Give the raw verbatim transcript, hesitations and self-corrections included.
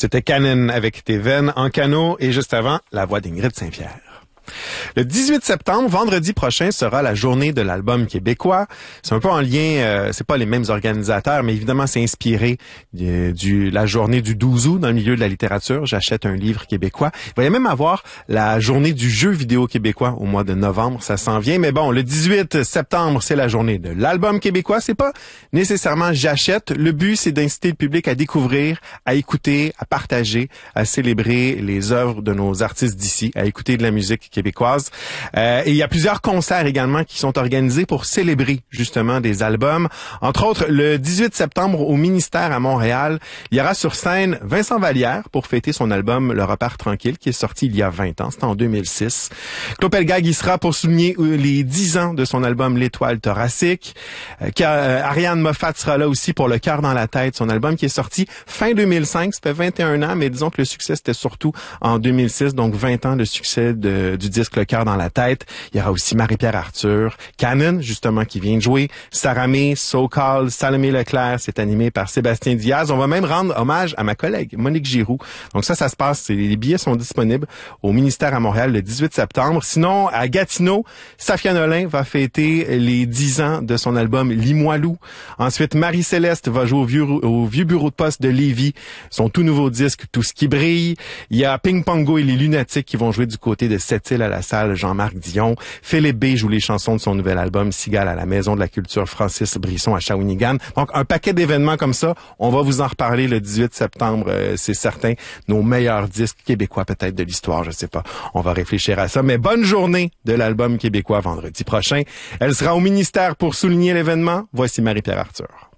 C'était Canon avec Tes veines en canot et juste avant, la voix d'Ingrid Saint-Pierre. Le dix-huit septembre, vendredi prochain, sera la journée de l'album québécois. C'est un peu en lien, euh, c'est pas les mêmes organisateurs, mais évidemment, c'est inspiré de, du la journée du douze août dans le milieu de la littérature. J'achète un livre québécois. Il va y même avoir la journée du jeu vidéo québécois au mois de novembre. Ça s'en vient. Mais bon, le dix-huit septembre, c'est la journée de l'album québécois. C'est pas nécessairement j'achète. Le but, c'est d'inciter le public à découvrir, à écouter, à partager, à célébrer les œuvres de nos artistes d'ici, à écouter de la musique québécoise. Euh, et il y a plusieurs concerts également qui sont organisés pour célébrer justement des albums. Entre autres, le dix-huit septembre au Ministère à Montréal, il y aura sur scène Vincent Vallière pour fêter son album Le Repère tranquille qui est sorti il y a vingt ans, c'était en deux mille six. Claude Pelgag y sera pour souligner les dix ans de son album L'Étoile thoracique. Euh, Ariane Moffat sera là aussi pour Le Cœur dans la tête, son album qui est sorti fin deux mille cinq, ça fait vingt et un ans, mais disons que le succès c'était surtout en deux mille six, donc vingt ans de succès de, du disque Le Cœur dans la tête. Il y aura aussi Marie-Pierre Arthur, Canon, justement, qui vient de jouer, Sarah May, So Called, Salomé Leclerc, c'est animé par Sébastien Diaz. On va même rendre hommage à ma collègue, Monique Giroux. Donc ça, ça se passe, les billets sont disponibles au ministère à Montréal le dix-huit septembre. Sinon, à Gatineau, Safia Nolin va fêter les dix ans de son album Limoilou. Ensuite, Marie-Céleste va jouer au vieux, au vieux bureau de poste de Lévis, son tout nouveau disque Tout ce qui brille. Il y a Ping Pongo et les Lunatiques qui vont jouer du côté de Sept-Îles à la salle Jean-Marc Dion. Philippe B joue les chansons de son nouvel album Cigale à la Maison de la Culture Francis Brisson à Shawinigan. Donc, un paquet d'événements comme ça. On va vous en reparler le dix-huit septembre, euh, c'est certain. Nos meilleurs disques québécois peut-être de l'histoire, je sais pas. On va réfléchir à ça. Mais bonne journée de l'album québécois vendredi prochain. Elle sera au ministère pour souligner l'événement. Voici Marie-Pierre Arthur.